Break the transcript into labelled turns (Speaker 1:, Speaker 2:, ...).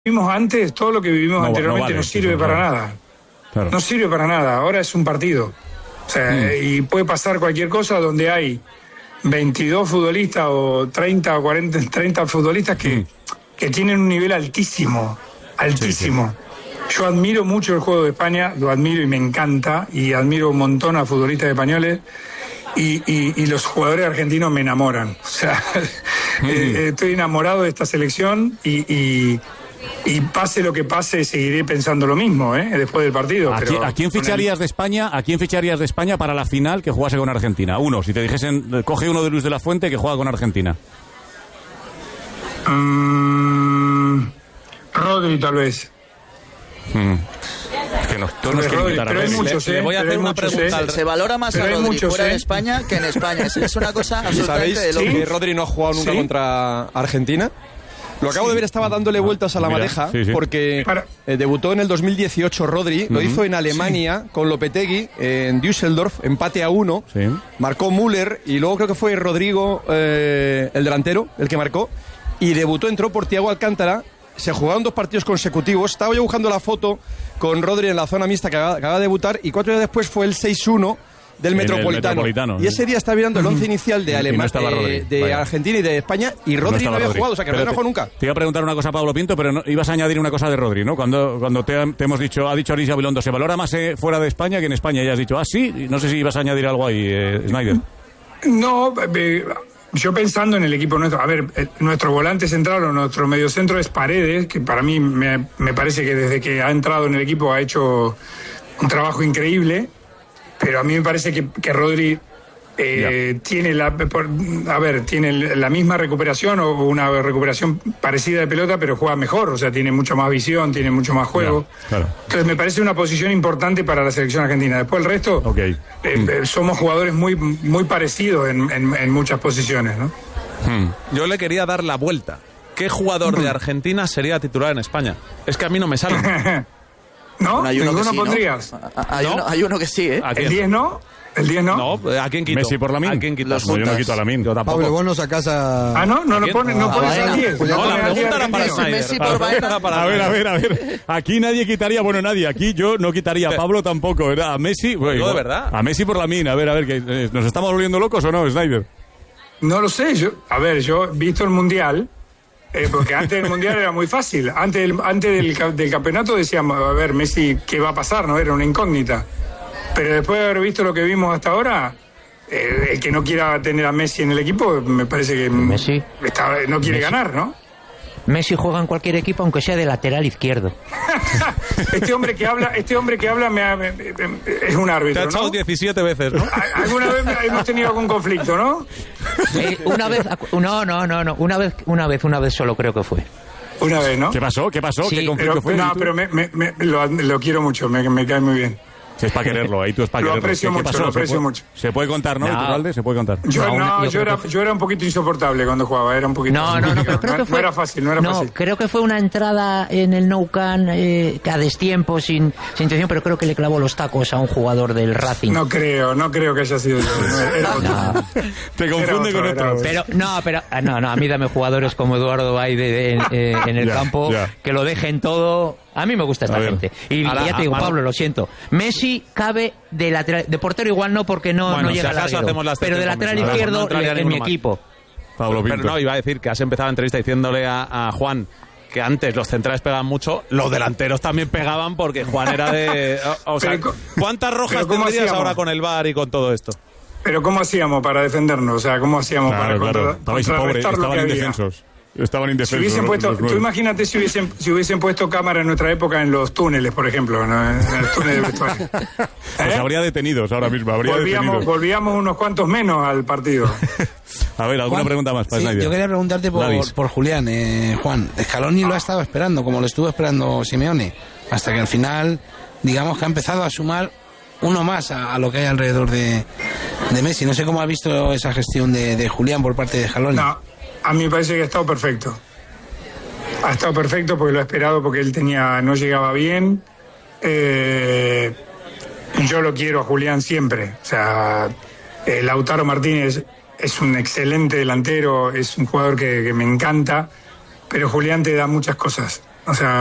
Speaker 1: vivimos antes, todo lo que vivimos anteriormente no sirve para nada. Claro. No sirve para nada, ahora es un partido. O sea, y puede pasar cualquier cosa donde hay 22 futbolistas o 30 o 30 futbolistas que tienen un nivel altísimo. Sí. Yo admiro mucho el juego de España, lo admiro y me encanta, y admiro un montón a futbolistas españoles, y los jugadores argentinos me enamoran. O sea, estoy enamorado de esta selección y pase lo que pase, seguiré pensando lo mismo, después del partido.
Speaker 2: ¿A quién ficharías de España? ¿A quién ficharías de España para la final que jugase con Argentina? Uno, si te dijesen, coge uno de Luis de la Fuente que juega con Argentina.
Speaker 1: Rodri, tal vez.
Speaker 2: Es que tú nos quieres quitar a Messi.
Speaker 3: Le voy a hacer una pregunta. Se valora más a Rodri fuera de España que en España. Es una cosa absolutamente de loco.
Speaker 4: ¿Sabéis que Rodri no ha jugado nunca contra Argentina? Lo acabo de ver, estaba dándole vueltas a la madeja, porque debutó en el 2018 Rodri, lo hizo en Alemania con Lopetegui, en Düsseldorf, empate a 1, marcó Müller, y luego creo que fue Rodrigo, el delantero, el que marcó, y debutó, entró por Thiago Alcántara. Se jugaron 2 partidos consecutivos. Estaba yo buscando la foto con Rodri en la zona mixta que acaba de debutar, y 4 días después fue el 6-1 del Metropolitano. Y ese día estaba mirando el 11 inicial de Alemania, de Argentina y de España, y Rodri no había jugado, o sea que Rodri no jugó nunca.
Speaker 2: Te iba a preguntar una cosa, Pablo Pinto, pero ibas a añadir una cosa de Rodri, ¿no? Cuando te hemos dicho, ha dicho Alicia Bilondo, se valora más fuera de España que en España, y has dicho, sí, no sé si ibas a añadir algo ahí, Snyder.
Speaker 1: No, yo pensando en el equipo nuestro, a ver, nuestro volante central o nuestro mediocentro es Paredes, que para mí me parece que desde que ha entrado en el equipo ha hecho un trabajo increíble, pero a mí me parece que Rodri tiene la misma recuperación o una recuperación parecida de pelota, pero juega mejor, o sea, tiene mucho más visión, tiene mucho más juego. Claro. Entonces me parece una posición importante para la selección argentina. Después el resto, somos jugadores muy, muy parecidos en muchas posiciones, ¿no?
Speaker 5: Yo le quería dar la vuelta. ¿Qué jugador de Argentina sería titular en España? Es que a mí no me sale.
Speaker 1: ¿No? ¿Ninguno
Speaker 3: sí,
Speaker 1: pondrías?
Speaker 3: ¿no? Hay uno que sí, ¿eh?
Speaker 1: ¿El 10 no? ¿El 10 no?
Speaker 5: No, ¿a quién quito?
Speaker 2: ¿Messi por Lamine?
Speaker 5: ¿A quién quito?
Speaker 2: Yo no quito a Lamine, yo tampoco.
Speaker 6: Pablo, vos no sacás a...
Speaker 1: ¿no lo pones al 10?
Speaker 5: No, la pregunta era para
Speaker 3: Messi por Bayern.
Speaker 2: A ver. Aquí nadie quitaría, nadie. Aquí yo no quitaría a Pablo tampoco, ¿verdad? A Messi...
Speaker 5: ¿De verdad?
Speaker 2: A Messi por Lamine. A ver, que ¿nos estamos volviendo locos o no, Snyder?
Speaker 1: No lo sé. Yo he visto el Mundial... porque antes del Mundial era muy fácil. Antes del campeonato decíamos, a ver, Messi, ¿qué va a pasar? No era una incógnita. Pero después de haber visto lo que vimos hasta ahora, el que no quiera tener a Messi en el equipo, me parece que
Speaker 7: Messi
Speaker 1: no quiere ganar, ¿no?
Speaker 7: Messi juega en cualquier equipo, aunque sea de lateral izquierdo.
Speaker 1: Este hombre que habla es un árbitro,
Speaker 5: te ha echado 17 veces, ¿no?
Speaker 1: ¿Alguna vez hemos tenido algún conflicto, no?
Speaker 7: Una vez, no. Una vez solo creo que fue.
Speaker 1: Una vez, ¿no?
Speaker 2: ¿Qué pasó?
Speaker 7: Sí,
Speaker 2: ¿Qué conflicto fue?
Speaker 1: No, pero lo quiero mucho, me cae muy bien.
Speaker 2: Es para quererlo, ahí tú es para quererlo.
Speaker 1: Lo aprecio mucho.
Speaker 2: Se puede contar, ¿no? ¿Iturralde? Se puede contar.
Speaker 1: Yo era un poquito insoportable cuando jugaba, era un poquito...
Speaker 7: pero creo que fue...
Speaker 1: No era fácil.
Speaker 7: Creo que fue una entrada en el Nou Camp a destiempo, sin intención, pero creo que le clavó los tacos a un jugador del Racing.
Speaker 1: No creo que haya sido yo.
Speaker 2: Te confunde con otro.
Speaker 7: Pero a mí dame jugadores como Eduardo Baide en el campo, que lo dejen todo... A mí me gusta esta gente. Y ya te digo, Pablo, lo siento. Messi cabe de lateral, de portero igual no, porque no llega al larguero, pero de lateral izquierdo en mi equipo.
Speaker 2: Pablo Pinto.
Speaker 5: Pero no, iba a decir que has empezado la entrevista diciéndole a Juan que antes los centrales pegaban mucho, los delanteros también pegaban porque Juan era de... O sea, ¿cuántas rojas tendrías ahora con el VAR y con todo esto?
Speaker 1: Pero ¿cómo hacíamos para defendernos? O sea, ¿cómo hacíamos para contrarrestar lo que había?
Speaker 2: Indefensos. Estaban indefensos.
Speaker 1: Tú imagínate si hubiesen puesto cámara en nuestra época en los túneles, por ejemplo, ¿no? En el túnel del vestuario.
Speaker 2: Pues habría detenidos ahora mismo.
Speaker 1: Volvíamos unos cuantos menos al partido.
Speaker 2: A ver, ¿alguna pregunta más para Snyder?
Speaker 6: Yo quería preguntarte por Julián. Juan, Scaloni lo ha estado esperando, como lo estuvo esperando Simeone, hasta que al final, digamos que ha empezado a sumar uno más a lo que hay alrededor de Messi. No sé cómo ha visto esa gestión de Julián por parte de Scaloni.
Speaker 1: No. A mí me parece que ha estado perfecto. Ha estado perfecto porque lo ha esperado, porque él no llegaba bien. Yo lo quiero a Julián siempre. O sea, Lautaro Martínez es un excelente delantero, es un jugador que me encanta, pero Julián te da muchas cosas. O sea,